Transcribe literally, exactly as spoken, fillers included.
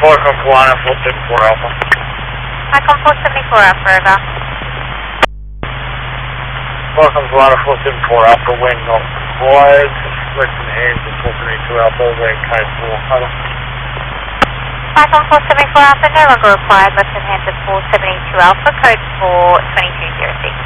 Falcon Polana four seven four Alpha. Falcon four seventy-four Alpha, over. Falcon Polana four seven four Alpha, wind not required. Listen hands at four seventy-two Alpha, wind code four, huddle. Falcon four seventy-four Alpha, no longer required. Listen hands at four seventy-two Alpha, code four twenty-two zero six.